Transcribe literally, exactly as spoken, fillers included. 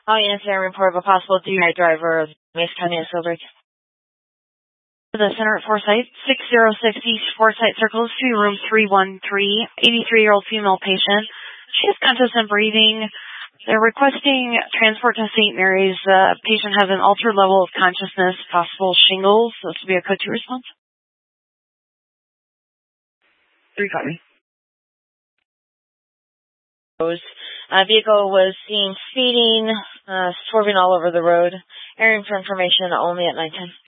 All units are report of a possible D U I driver of Mesa County Silver. The center at Forsyth, six oh six East Forsyth Circle, to room three one three, eighty-three-year-old female patient. She has conscious and breathing. They're requesting transport to Saint Mary's. The patient has an altered level of consciousness, possible shingles. This will be a code two response. Three copy. Uh, vehicle was seen speeding, uh, swerving all over the road. Airing for information only at nine ten.